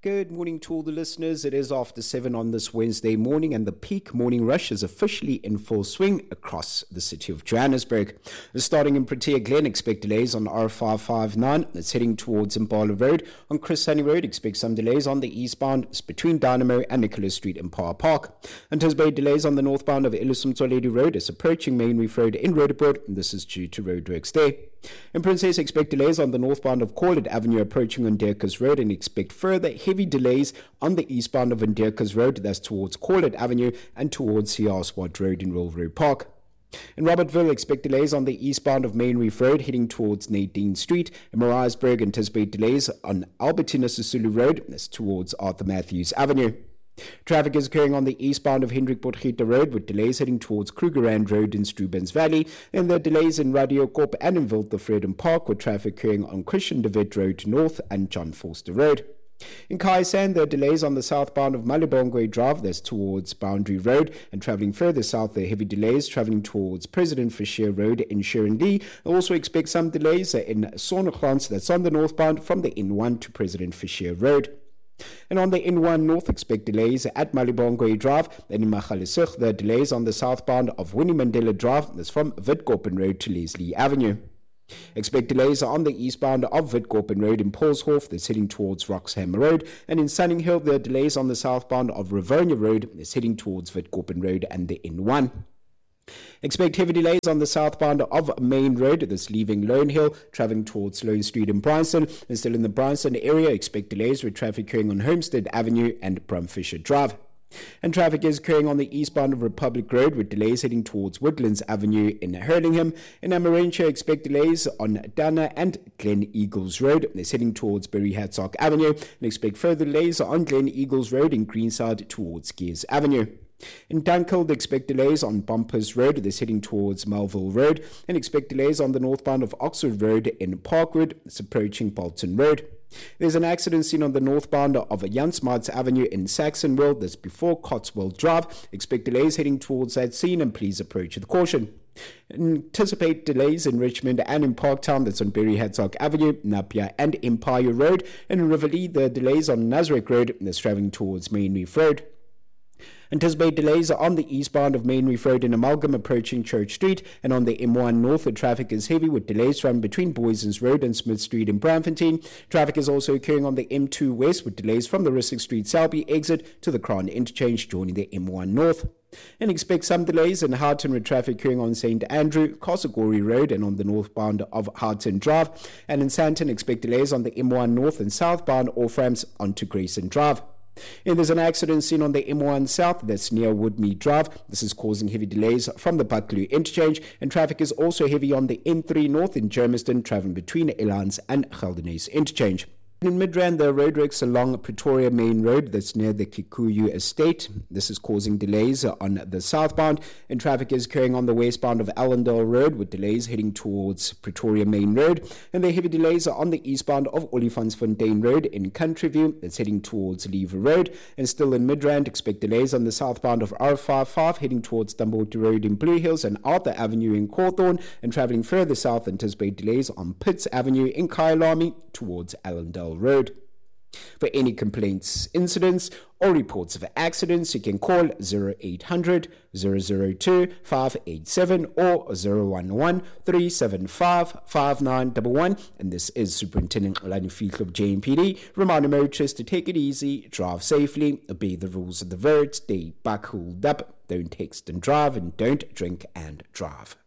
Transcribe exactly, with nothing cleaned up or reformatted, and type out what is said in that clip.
Good morning to all the listeners. It is after seven on this Wednesday morning, and the peak morning rush is officially in full swing across the city of Johannesburg. Starting in Protea Glen, expect delays on R five five nine. It's heading towards Impala Road. On Chris Hani Road, expect some delays on the eastbound between Dynamo and Nicholas Street in Power Park. And Tisbay delays on the northbound of Ilisum Road is approaching Main Reef Road in Roodepoort. This is due to roadworks there. In Princess, expect delays on the northbound of Corlett Avenue approaching on Dirkus Road, and expect further heavy delays on the eastbound of Dirkus Road, that's towards Corlett Avenue and towards Siaswat Road in Railroad Park. In Robertville, expect delays on the eastbound of Main Reef Road heading towards Nadine Street. In Maritzburg, anticipate delays on Albertina Sisulu Road, that's towards Arthur Matthews Avenue. Traffic is occurring on the eastbound of Hendrik Potgieter Road with delays heading towards Krugerrand Road in Strubens Valley, and there are delays in Radio Corp and in Wildtevreden Park with traffic occurring on Christian de Wet Road North and John Forster Road. In Kaisan, there are delays on the southbound of Malibongwe Drive, that's towards Boundary Road, and travelling further south, there are heavy delays travelling towards President Fisher Road in Sharon Lee. Also expect some delays in Sonneglans, that's on the northbound from the N one to President Fisher Road. And on the N one North, expect delays at Malibongwe Drive, and in Magaliesig, there are delays on the southbound of Winnie Mandela Drive, that's from Witkoppen Road to Leslie Avenue. Expect delays on the eastbound of Witkoppen Road in Paulshof, that's heading towards Roxham Road, and in Sunninghill, there are delays on the southbound of Rivonia Road, that's heading towards Witkoppen Road and the N one. Expect heavy delays on the southbound of Main Road, that's leaving Lone Hill, travelling towards Sloane Street in Bryanston. And still in the Bryanston area, expect delays with traffic occurring on Homestead Avenue and Brumfisher Drive. And traffic is occurring on the eastbound of Republic Road with delays heading towards Woodlands Avenue in Hurlingham. In Amarentia, expect delays on Dana and Glen Eagles Road. It's heading towards Berry Hatsock Avenue. And expect further delays on Glen Eagles Road in Greenside towards Gears Avenue. In Dunkeld, expect delays on Bumpers Road, that's heading towards Melville Road, and expect delays on the northbound of Oxford Road in Parkwood, it's approaching Bolton Road. There's an accident seen on the northbound of Jan Smuts Avenue in Saxonville, that's before Cotswold Drive. Expect delays heading towards that scene, and please approach with caution. Anticipate delays in Richmond and in Parktown, that's on Berry Hatsock Avenue, Napier and Empire Road, and in Riverlea, there are delays on Nazareth Road, that's travelling towards Main Reef Road. Anticipate delays on the eastbound of Main Reef Road in Amalgam approaching Church Street, and on the M one North, the traffic is heavy with delays run between Boysons Road and Smith Street in Braamfontein. Traffic is also occurring on the M two West with delays from the Rissik Street Selby exit to the Crown Interchange joining the M one North. And expect some delays in Houghton with traffic occurring on Saint Andrew, Kosogori Road and on the northbound of Houghton Drive. And in Sandton, expect delays on the M one North and southbound off ramps onto Grayson Drive. And there's an accident seen on the M one South, that's near Woodmead Drive. This is causing heavy delays from the Buccleuch interchange, and traffic is also heavy on the N three North in Germiston, travelling between Elands and Geldenhuys interchange. In Midrand, there are roadworks along Pretoria Main Road, that's near the Kikuyu Estate. This is causing delays on the southbound, and traffic is occurring on the westbound of Allendale Road with delays heading towards Pretoria Main Road. And there are heavy delays on the eastbound of Olifantsfontein Road in Countryview, that's heading towards Lever Road. And still in Midrand, expect delays on the southbound of R five five heading towards Dumbarton Road in Blue Hills and Arthur Avenue in Cawthorne. And travelling further south, anticipate delays on Pitts Avenue in Kyalami towards Allendale Road. For any complaints, incidents, or reports of accidents, you can call zero eight hundred, zero zero two, five eight seven or zero one one, three seven five, five nine one one. And this is Superintendent Xolani Fihlo of J M P D. Reminding motorists to take it easy, drive safely, obey the rules of the road, stay buckled up, don't text and drive, and don't drink and drive.